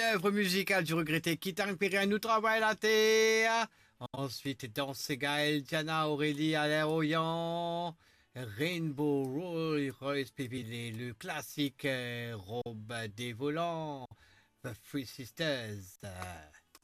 œuvre musicale du regretté Kit Haringiri nous travaille la terre. Ensuite, Danse Gaël, Diana Aurélie, Alain Oyan, Rainbow Royce Pivile, le classique Robe des volants, The Three Sisters.